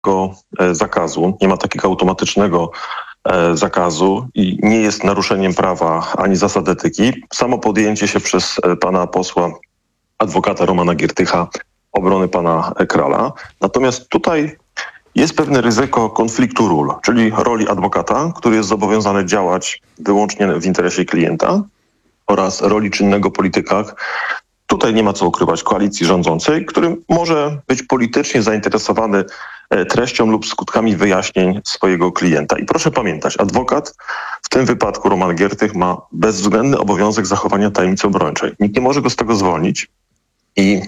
zakazu, nie ma takiego automatycznego zakazu i nie jest naruszeniem prawa ani zasad etyki. Samo podjęcie się przez pana posła, adwokata Romana Giertycha obrony pana Kralla. Natomiast tutaj jest pewne ryzyko konfliktu ról, czyli roli adwokata, który jest zobowiązany działać wyłącznie w interesie klienta, oraz roli czynnego polityka. Tutaj nie ma co ukrywać koalicji rządzącej, który może być politycznie zainteresowany treścią lub skutkami wyjaśnień swojego klienta. I proszę pamiętać, adwokat, w tym wypadku Roman Giertych, ma bezwzględny obowiązek zachowania tajemnicy obrończej. Nikt nie może go z tego zwolnić i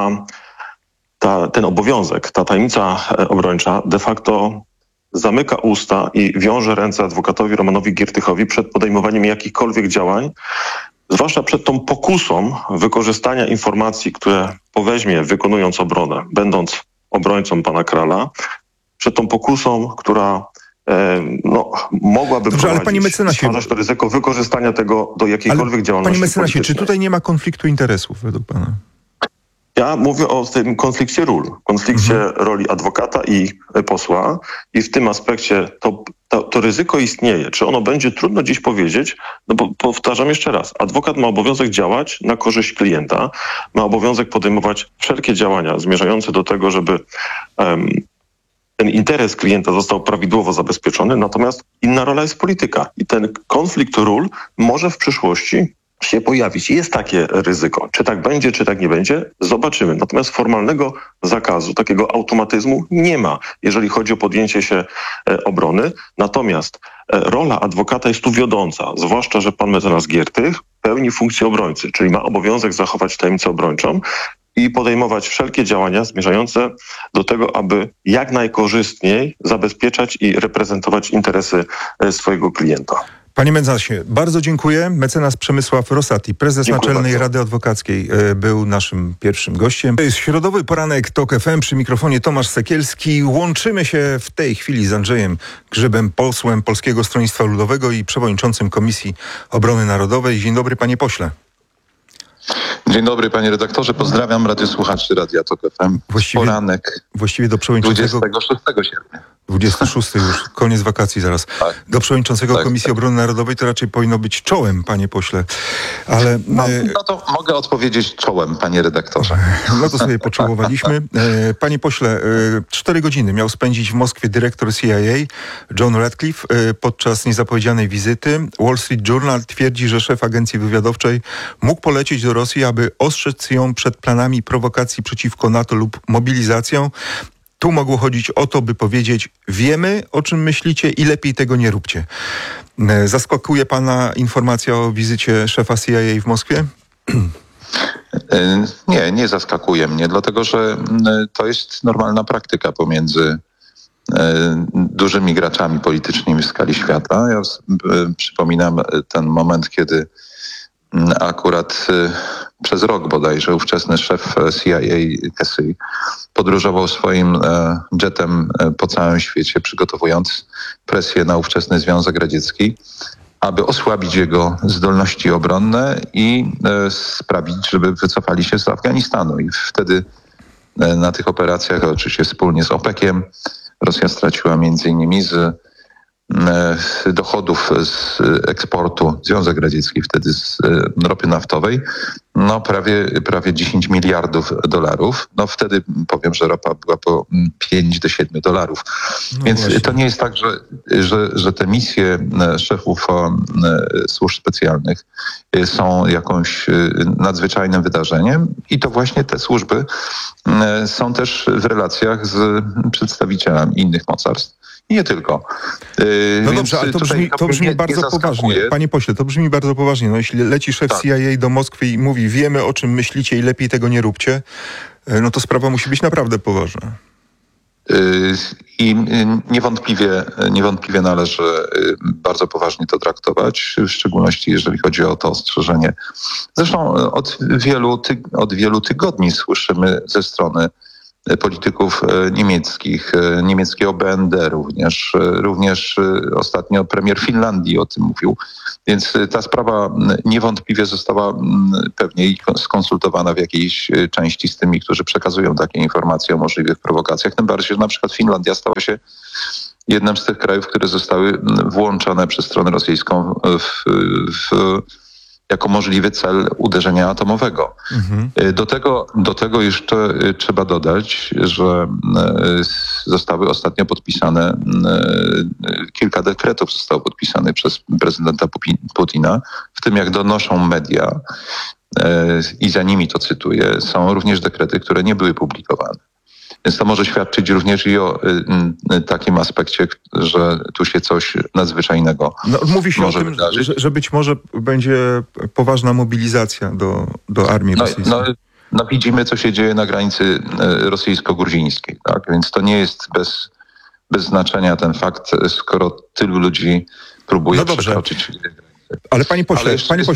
ten obowiązek, ta tajemnica obrończa de facto zamyka usta i wiąże ręce adwokatowi Romanowi Giertychowi przed podejmowaniem jakichkolwiek działań, zwłaszcza przed tą pokusą wykorzystania informacji, które poweźmie wykonując obronę, będąc obrońcą pana Kralla, przed tą pokusą, która mogłaby stwarzać to ryzyko wykorzystania tego do jakiejkolwiek działalności Panie mecenasie, czy tutaj nie ma konfliktu interesów według pana? Ja mówię o tym konflikcie ról, roli adwokata i posła i w tym aspekcie to ryzyko istnieje. Czy ono będzie, trudno dziś powiedzieć, no bo powtarzam jeszcze raz, adwokat ma obowiązek działać na korzyść klienta, ma obowiązek podejmować wszelkie działania zmierzające do tego, żeby ten interes klienta został prawidłowo zabezpieczony, natomiast inna rola jest polityka i ten konflikt ról może w przyszłości się pojawić. Jest takie ryzyko. Czy tak będzie, czy tak nie będzie, zobaczymy. Natomiast formalnego zakazu, takiego automatyzmu nie ma, jeżeli chodzi o podjęcie się obrony. Natomiast rola adwokata jest tu wiodąca, zwłaszcza, że pan mecenas Giertych pełni funkcję obrońcy, czyli ma obowiązek zachować tajemnicę obrończą i podejmować wszelkie działania zmierzające do tego, aby jak najkorzystniej zabezpieczać i reprezentować interesy swojego klienta. Panie mecenasie, bardzo dziękuję. Mecenas Przemysław Rosati, prezes Naczelnej Rady Adwokackiej, był naszym pierwszym gościem. To jest środowy poranek TOK FM, przy mikrofonie Tomasz Sekielski. Łączymy się w tej chwili z Andrzejem Grzybem, posłem Polskiego Stronnictwa Ludowego i przewodniczącym Komisji Obrony Narodowej. Dzień dobry, panie pośle. Dzień dobry, panie redaktorze. Pozdrawiam radiosłuchaczy Radia TOK FM. Poranek właściwie do przewodniczącego 26 sierpnia. 26 już, koniec wakacji zaraz. Tak. Do przewodniczącego Komisji Obrony Narodowej to raczej powinno być czołem, panie pośle. Ale no to mogę odpowiedzieć czołem, panie redaktorze. No to sobie poczołowaliśmy. Panie pośle, 4 godziny miał spędzić w Moskwie dyrektor CIA John Ratcliffe podczas niezapowiedzianej wizyty. Wall Street Journal twierdzi, że szef agencji wywiadowczej mógł polecieć do Rosji, aby ostrzec ją przed planami prowokacji przeciwko NATO lub mobilizacją. Tu mogło chodzić o to, by powiedzieć: wiemy, o czym myślicie i lepiej tego nie róbcie. Zaskakuje pana informacja o wizycie szefa CIA w Moskwie? Nie zaskakuje mnie, dlatego że to jest normalna praktyka pomiędzy dużymi graczami politycznymi w skali świata. Ja przypominam ten moment, kiedy akurat przez rok bodajże ówczesny szef CIA Casey podróżował swoim jetem po całym świecie, przygotowując presję na ówczesny Związek Radziecki, aby osłabić jego zdolności obronne i sprawić, żeby wycofali się z Afganistanu. I wtedy na tych operacjach, oczywiście wspólnie z OPEC-iem, Rosja straciła m.in. z dochodów z eksportu, Związek Radziecki wtedy z ropy naftowej, prawie 10 miliardów dolarów. Wtedy powiem, że ropa była po 5 do 7 dolarów. Więc właśnie. To nie jest tak, że te misje szefów służb specjalnych są jakąś nadzwyczajnym wydarzeniem i to właśnie te służby są też w relacjach z przedstawicielami innych mocarstw. I nie tylko. No dobrze, ale to brzmi bardzo poważnie. Panie pośle, to brzmi bardzo poważnie. No, jeśli leci szef CIA do Moskwy i mówi: wiemy, o czym myślicie i lepiej tego nie róbcie, no to sprawa musi być naprawdę poważna. I niewątpliwie należy bardzo poważnie to traktować, w szczególności jeżeli chodzi o to ostrzeżenie. Zresztą od wielu tygodni słyszymy ze strony polityków niemieckich, niemieckiego BND również ostatnio premier Finlandii o tym mówił. Więc ta sprawa niewątpliwie została pewnie skonsultowana w jakiejś części z tymi, którzy przekazują takie informacje o możliwych prowokacjach. Tym bardziej, że na przykład Finlandia stała się jednym z tych krajów, które zostały włączone przez stronę rosyjską jako możliwy cel uderzenia atomowego. Do tego jeszcze trzeba dodać, że zostały ostatnio podpisane, kilka dekretów zostało podpisanych przez prezydenta Putina, w tym jak donoszą media, i za nimi to cytuję, są również dekrety, które nie były publikowane. Więc to może świadczyć również i o takim aspekcie, że tu się coś nadzwyczajnego mówi się może o tym, wydarzyć. że być może będzie poważna mobilizacja do armii rosyjskiej. No widzimy, co się dzieje na granicy rosyjsko-gruzińskiej, tak? Więc to nie jest bez znaczenia ten fakt, skoro tylu ludzi próbuje przekroczyć. Ale panie pośle,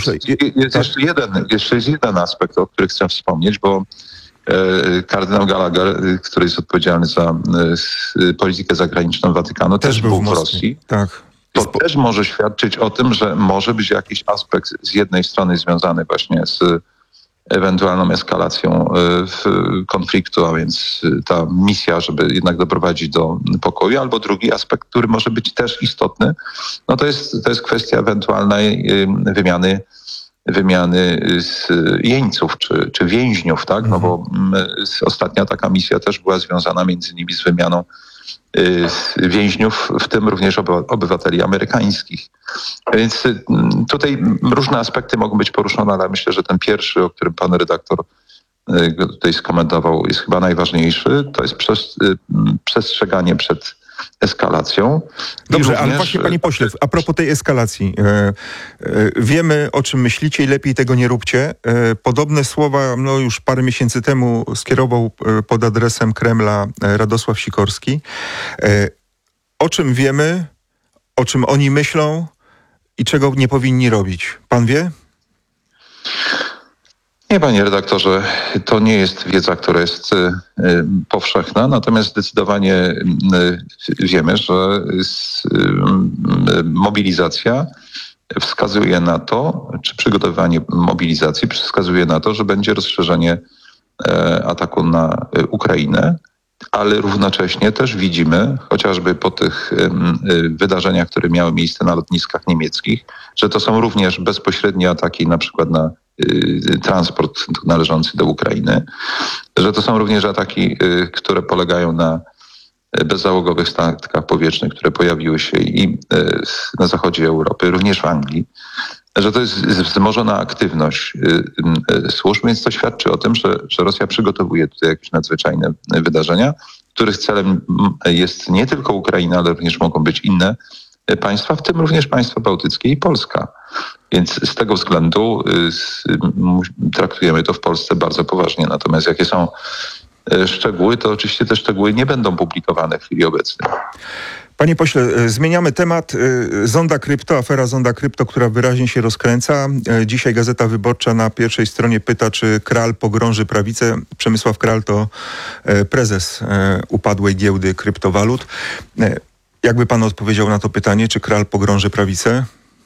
jeszcze jest jeden aspekt, o którym chcę wspomnieć, bo kardynał Gallagher, który jest odpowiedzialny za politykę zagraniczną Watykanu, też był w Rosji. Tak. To też może świadczyć o tym, że może być jakiś aspekt z jednej strony związany właśnie z ewentualną eskalacją konfliktu, a więc ta misja, żeby jednak doprowadzić do pokoju, albo drugi aspekt, który może być też istotny, no to jest kwestia ewentualnej wymiany jeńców czy więźniów, tak? No bo ostatnia taka misja też była związana między innymi z wymianą więźniów, w tym również obywateli amerykańskich. Więc tutaj różne aspekty mogą być poruszone, ale myślę, że ten pierwszy, o którym pan redaktor tutaj skomentował, jest chyba najważniejszy. To jest przestrzeganie przed eskalacją. Dobrze, ale właśnie panie pośle, a propos tej eskalacji. Wiemy, o czym myślicie i lepiej tego nie róbcie. Podobne słowa już parę miesięcy temu skierował pod adresem Kremla Radosław Sikorski. O czym wiemy, o czym oni myślą i czego nie powinni robić? Pan wie? Nie, panie redaktorze, to nie jest wiedza, która jest powszechna, natomiast zdecydowanie wiemy, że mobilizacja wskazuje na to, czy przygotowanie mobilizacji wskazuje na to, że będzie rozszerzenie ataku na Ukrainę, ale równocześnie też widzimy, chociażby po tych wydarzeniach, które miały miejsce na lotniskach niemieckich, że to są również bezpośrednie ataki na przykład na transport należący do Ukrainy, że to są również ataki, które polegają na bezzałogowych statkach powietrznych, które pojawiły się i na zachodzie Europy, również w Anglii, że to jest wzmożona aktywność służb, więc to świadczy o tym, że Rosja przygotowuje tutaj jakieś nadzwyczajne wydarzenia, których celem jest nie tylko Ukraina, ale również mogą być inne państwa, w tym również państwa bałtyckie i Polska. Więc z tego względu traktujemy to w Polsce bardzo poważnie. Natomiast jakie są szczegóły, to oczywiście te szczegóły nie będą publikowane w chwili obecnej. Panie pośle, zmieniamy temat. Zonda Krypto, afera Zonda Krypto, która wyraźnie się rozkręca. Dzisiaj Gazeta Wyborcza na pierwszej stronie pyta, czy Kral pogrąży prawicę. Przemysław Kral to prezes upadłej giełdy kryptowalut. Jakby pan odpowiedział na to pytanie, czy Kral pogrąży prawicę?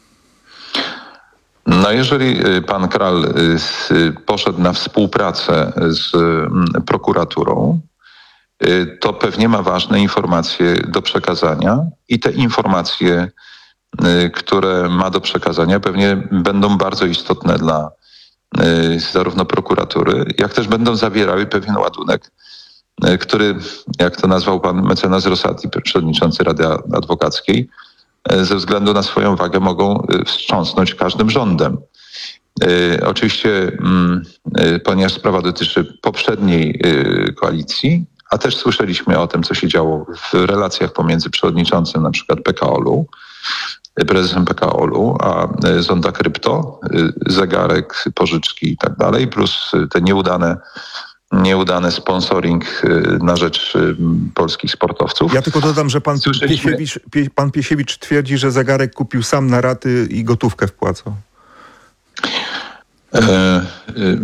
No jeżeli pan Kral poszedł na współpracę z prokuraturą, to pewnie ma ważne informacje do przekazania i te informacje, które ma do przekazania, pewnie będą bardzo istotne dla zarówno prokuratury, jak też będą zawierały pewien ładunek, który, jak to nazwał pan mecenas Rosati, przewodniczący Rady Adwokackiej, ze względu na swoją wagę mogą wstrząsnąć każdym rządem. Oczywiście, ponieważ sprawa dotyczy poprzedniej koalicji, a też słyszeliśmy o tym, co się działo w relacjach pomiędzy przewodniczącym na przykład PKO-u, prezesem PKO-u, a Zonda Krypto, zegarek, pożyczki i tak dalej, plus te nieudane sponsoring na rzecz polskich sportowców. Ja tylko dodam, że pan Piesiewicz twierdzi, że zegarek kupił sam na raty i gotówkę wpłacał.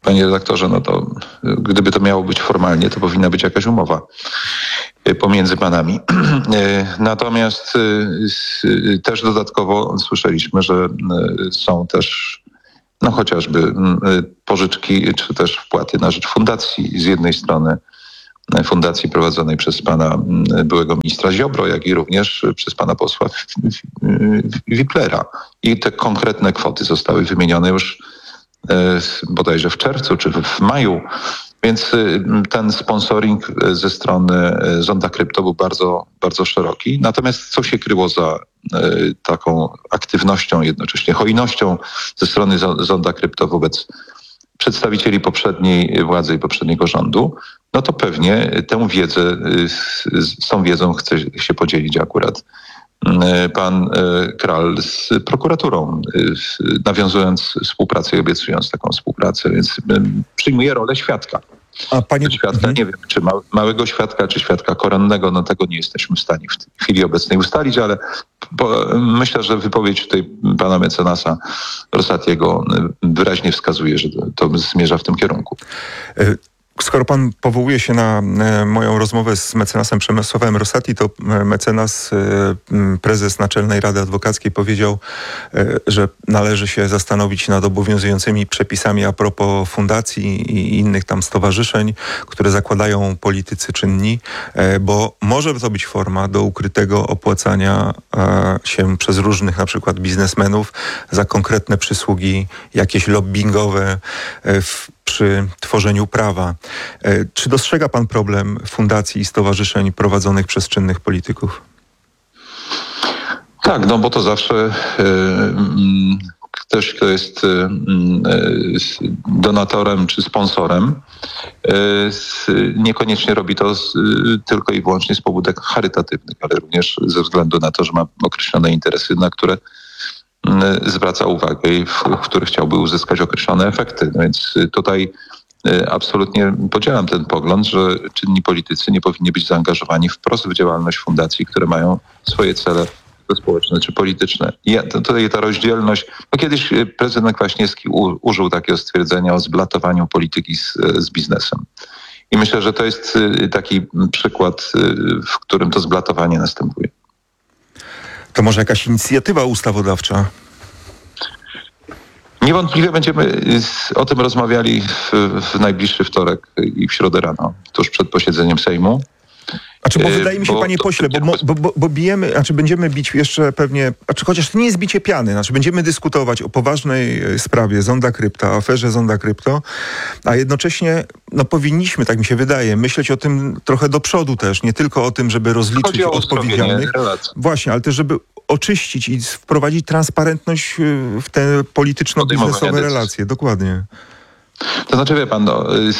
panie redaktorze, no to gdyby to miało być formalnie, to powinna być jakaś umowa pomiędzy panami. Natomiast też dodatkowo słyszeliśmy, że są też chociażby pożyczki, czy też wpłaty na rzecz fundacji. Z jednej strony fundacji prowadzonej przez pana byłego ministra Ziobro, jak i również przez pana posła Wiplera. I te konkretne kwoty zostały wymienione już bodajże w czerwcu czy w maju. Więc ten sponsoring ze strony Zonda Krypto był bardzo, bardzo szeroki. Natomiast co się kryło za taką aktywnością, jednocześnie hojnością ze strony Zonda Krypto wobec przedstawicieli poprzedniej władzy i poprzedniego rządu, no to pewnie tę wiedzę, z tą wiedzą chce się podzielić akurat pan Kral z prokuraturą, nawiązując współpracę i obiecując taką współpracę, więc przyjmuje rolę świadka. A panie... Świadka, nie wiem, czy małego świadka, czy świadka koronnego, no tego nie jesteśmy w stanie w tej chwili obecnej ustalić, ale myślę, że wypowiedź tutaj pana mecenasa Rosatiego wyraźnie wskazuje, że to zmierza w tym kierunku. Skoro pan powołuje się na moją rozmowę z mecenasem Przemysławem Rosati, to mecenas, prezes Naczelnej Rady Adwokackiej powiedział, że należy się zastanowić nad obowiązującymi przepisami a propos fundacji i innych tam stowarzyszeń, które zakładają politycy czynni, bo może to być forma do ukrytego opłacania się przez różnych na przykład biznesmenów za konkretne przysługi jakieś lobbingowe przy tworzeniu prawa. Czy dostrzega pan problem fundacji i stowarzyszeń prowadzonych przez czynnych polityków? Tak, no bo to zawsze ktoś, kto jest donatorem czy sponsorem, niekoniecznie robi to tylko i wyłącznie z pobudek charytatywnych, ale również ze względu na to, że ma określone interesy, na które zwraca uwagę i w których chciałby uzyskać określone efekty. No więc tutaj absolutnie podzielam ten pogląd, że czynni politycy nie powinni być zaangażowani wprost w działalność fundacji, które mają swoje cele społeczne czy polityczne. I tutaj ta rozdzielność, bo kiedyś prezydent Kwaśniewski użył takiego stwierdzenia o zblatowaniu polityki z biznesem. I myślę, że to jest taki przykład, w którym to zblatowanie następuje. To może jakaś inicjatywa ustawodawcza? Niewątpliwie będziemy o tym rozmawiali w najbliższy wtorek i w środę rano, tuż przed posiedzeniem Sejmu. Bo wydaje mi się, panie pośle, bo bijemy, będziemy bić jeszcze pewnie, chociaż to nie jest bicie piany, będziemy dyskutować o poważnej sprawie Zonda Krypto, aferze Zonda Krypto, a jednocześnie powinniśmy, tak mi się wydaje, myśleć o tym trochę do przodu też, nie tylko o tym, żeby rozliczyć odpowiedzialnych. Właśnie, ale też żeby oczyścić i wprowadzić transparentność w te polityczno-biznesowe relacje. Dokładnie. To znaczy, wie pan,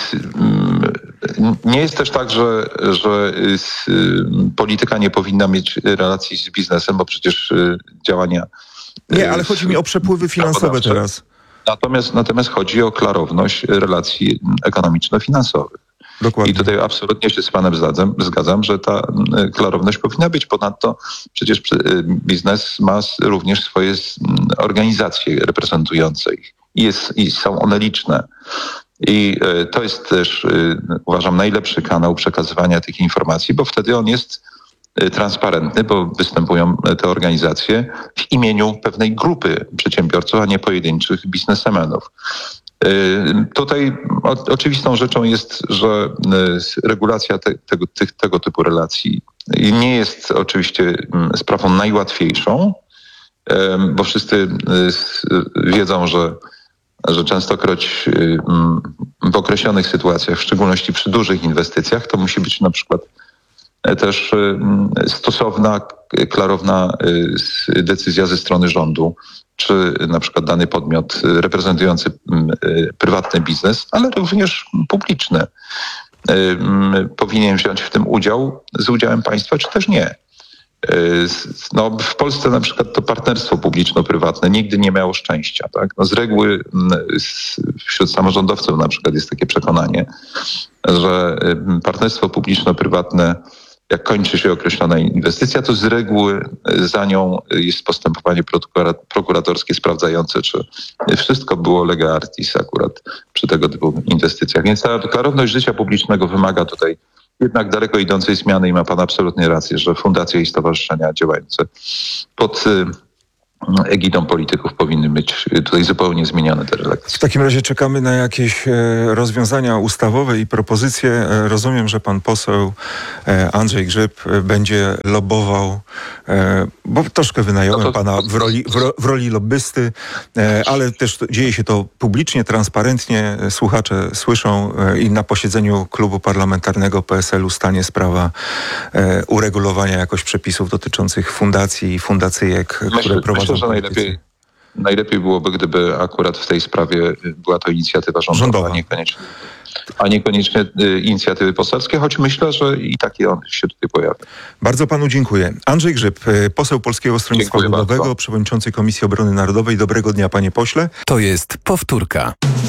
nie jest też tak, że polityka nie powinna mieć relacji z biznesem, bo przecież działania... Nie, ale chodzi mi o przepływy finansowe teraz. Natomiast chodzi o klarowność relacji ekonomiczno-finansowych. Dokładnie. I tutaj absolutnie się z panem zgadzam, że ta klarowność powinna być. Ponadto przecież biznes ma również swoje organizacje reprezentujące ich. I są one liczne. I to jest też, uważam, najlepszy kanał przekazywania tych informacji, bo wtedy on jest transparentny, bo występują te organizacje w imieniu pewnej grupy przedsiębiorców, a nie pojedynczych biznesmenów. Tutaj oczywistą rzeczą jest, że regulacja tego typu relacji nie jest oczywiście sprawą najłatwiejszą, bo wszyscy wiedzą, że częstokroć w określonych sytuacjach, w szczególności przy dużych inwestycjach, to musi być na przykład też stosowna, klarowna decyzja ze strony rządu, czy na przykład dany podmiot reprezentujący prywatny biznes, ale również publiczny powinien wziąć w tym udział z udziałem państwa, czy też nie. W Polsce na przykład to partnerstwo publiczno-prywatne nigdy nie miało szczęścia. Tak? Z reguły wśród samorządowców na przykład jest takie przekonanie, że partnerstwo publiczno-prywatne jak kończy się określona inwestycja, to z reguły za nią jest postępowanie prokuratorskie sprawdzające, czy wszystko było lega artis akurat przy tego typu inwestycjach. Więc ta klarowność życia publicznego wymaga tutaj jednak daleko idącej zmiany i ma pan absolutnie rację, że fundacje i stowarzyszenia działające pod egidą polityków powinny być tutaj zupełnie zmienione te relacje. W takim razie czekamy na jakieś rozwiązania ustawowe i propozycje. Rozumiem, że pan poseł Andrzej Grzyb będzie lobbował, bo troszkę wynająłem pana w roli lobbysty, ale też dzieje się to publicznie, transparentnie. Słuchacze słyszą i na posiedzeniu klubu parlamentarnego PSL-u stanie sprawa uregulowania jakoś przepisów dotyczących fundacji i fundacyjek, które prowadzą. Myślę, że najlepiej byłoby, gdyby akurat w tej sprawie była to inicjatywa rządowa. A niekoniecznie inicjatywy poselskie, choć myślę, że i takie on się tutaj pojawi. Bardzo panu dziękuję. Andrzej Grzyb, poseł Polskiego Stronnictwa Ludowego, przewodniczący Komisji Obrony Narodowej. Dobrego dnia, panie pośle. To jest powtórka.